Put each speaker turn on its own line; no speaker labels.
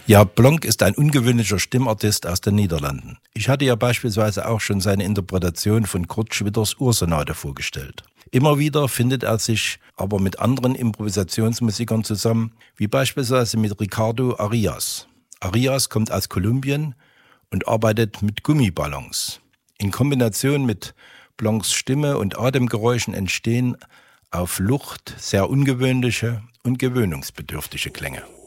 Ja, Blanc ist ein ungewöhnlicher Stimmartist aus den Niederlanden. Ich hatte ja beispielsweise auch schon seine Interpretation von Kurt Schwitters Ursonate vorgestellt. Immer wieder findet er sich aber mit anderen Improvisationsmusikern zusammen, wie beispielsweise mit Ricardo Arias. Arias kommt aus Kolumbien und arbeitet mit Gummiballons. In Kombination mit Blancs Stimme und Atemgeräuschen entstehen auf Lucht sehr ungewöhnliche und gewöhnungsbedürftige Klänge.